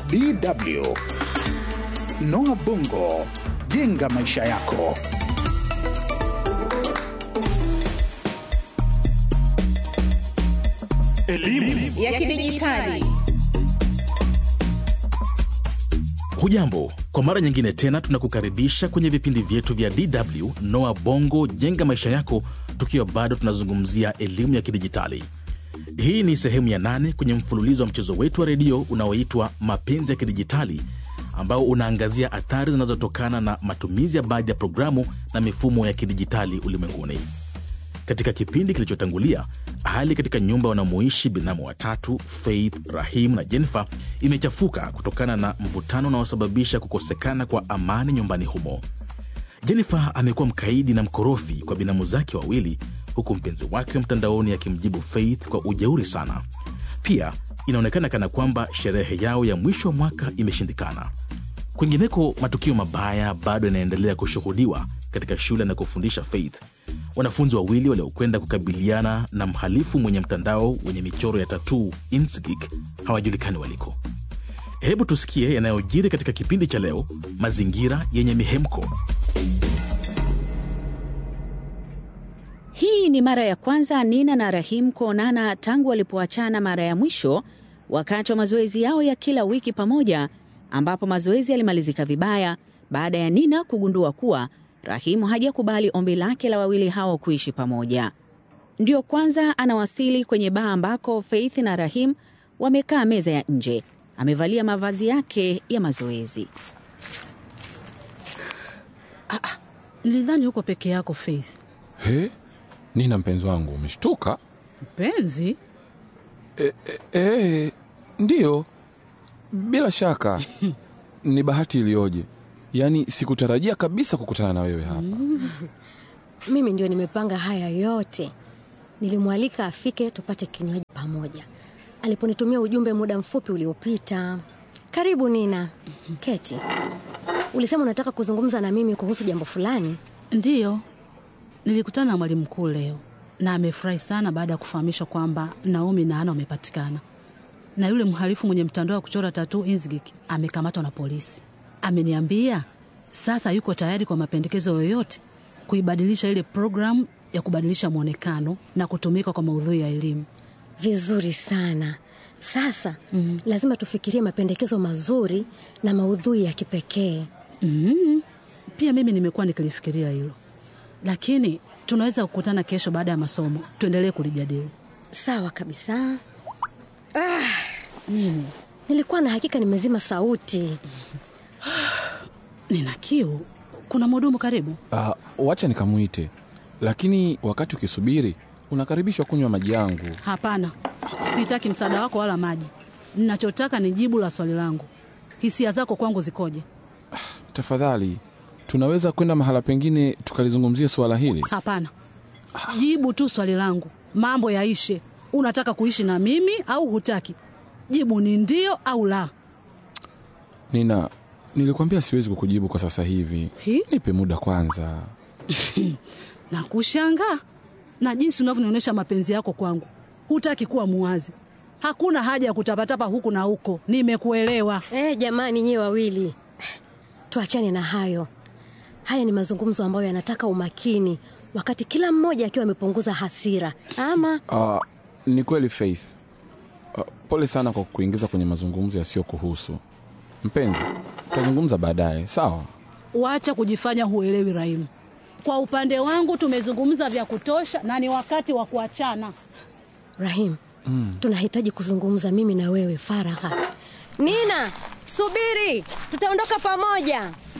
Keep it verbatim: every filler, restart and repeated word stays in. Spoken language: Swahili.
D W. Noah Bongo, jenga maisha yako. Elimu ya kidijitali. Hujambo, kwa mara nyingine tena tunakukaribisha kwenye vipindi vyetu vya D W Noah Bongo, jenga maisha yako, tukiwa bado tunazungumzia elimu ya kidijitali. Hii ni sehemu ya nane kwenye mfululizo wa mchezo wetu wa redio unaoitwa Mapenzi ya Kidijitali, ambao unaangazia athari zinazotokana na matumizi ya baadhi ya programu na mifumo ya kidijitali ulimwenguni. Katika kipindi kilichotangulia, hali katika nyumba wanamoishi binamu watatu, Faith, Rahim na Jennifer, imechafuka kutokana na mvutano unaosababisha kukosekana kwa amani nyumbani humo. Jennifer amekuwa mkaidi na mkorofi kwa binamu zake wawili, huku mpenzi wake wa mtandaoni akimjibu Faith kwa ujeuri sana. Pia inaonekana kana kwamba sherehe yao ya mwisho wa mwaka imeshindikana. Kwingineko, matukio mabaya bado yanaendelea kushuhudiwa katika shule na kufundisha Faith. Wanafunzi wawili waliokwenda kukabiliana na mhalifu mwenye mtandao wenye michoro ya tattoo Insgeek hawajulikani waliko. Hebu tusikie yanayojiri katika kipindi cha leo, Mazingira yenye Mihemko. Hii ni mara ya kwanza Nina na Rahim kuonana tangu walipoachana mara ya mwisho wakati wa mazoezi yao ya kila wiki pamoja, ambapo mazoezi yalimalizika vibaya baada ya Nina kugundua kuwa Rahim hajakubali ombi lake la wawili hao kuishi pamoja. Ndio kwanza anawasili kwenye baa ambako Faith na Rahim wamekaa meza ya nje. Amevalia mavazi yake ya mazoezi. Ah, ah, nilidhani uko peke yako Faith. He? Nina mpenzi wangu, umeshtuka? Mpenzi? E, e, e, ndiyo. Bila shaka. Ni bahati iliyoje. Yaani sikutarajia kabisa kukutana na wewe hapa. Mm. Mimi ndio nimepanga haya yote. Nilimwalika afike tupate kinywaji pamoja. Aliponitumia ujumbe muda mfupi uliopita. Karibu Nina. Keti. Ulisema unataka kuzungumza na mimi kuhusu jambo fulani? Ndiyo. Nilikutana na mwalimu mkuu leo na amefurahi sana baada ya kufahamishwa kwamba Naomi na Ana wamepatikana. Na yule mhalifu mwenye mtandao wa kuchora tattoo Insgeek amekamatwa na polisi. Ameniambia sasa yuko tayari kwa mapendekezo yoyote kuibadilisha ile programu ya kubadilisha muonekano na kutumika kwa maudhui ya elimu. Vizuri sana. Sasa mm-hmm. lazima tufikirie mapendekezo mazuri na maudhui ya kipekee. Mm-hmm. Pia mimi nimekuwa nikilifikiria hilo. Lakini tunaweza kukutana kesho baada ya masomo. Tuendelee kulijadili. Sawa kabisa. Ah, nini? Nilikuwa na hakika nimezima sauti. Nina kiu. Kuna mhudumu karibu? Ah, uh, wacha nikamuite. Lakini wakati ukisubiri, unakaribishwa kunywa maji yangu. Hapana. Sitaki msaada wako wala maji. Ninachotaka ni jibu la swali langu. Hisia zako kwangu zikoje? Ah, tafadhali, tunaweza kwenda mahala pengine tukalizungumzia swala hili? Hapana. Jibu tu swali langu. Mambo yaishe. Unataka kuishi na mimi au hutaki? Jibu ni ndio au la. Nina, nilikwambia siwezi kukujibu kwa sasa hivi. Hi? Nipe muda kwanza. Na kushanga na jinsi unavyonionyesha mapenzi yako kwangu. Hutaki kuwa muwazi. Hakuna haja ya kutapatapa huku na huko. Nimekuelewa. Eh, jamani nyewe wawili. Tuachane na hayo. Haya ni mazungumzo ambayo yanataka umakini, wakati kila mmoja akiwa amepunguza hasira. Ama uh, ni kweli Faith. Uh, pole sana kwa kuingiza kwenye mazungumzo yasiyo kuhusu. Mpenzi, tutazungumza baadaye, sawa? Waacha kujifanya huelewi Rahim. Kwa upande wangu tumezungumza vya kutosha na ni wakati wa kuachana. Rahim, mm. tunahitaji kuzungumza mimi na wewe faragha. Nina, subiri, tutaondoka pamoja.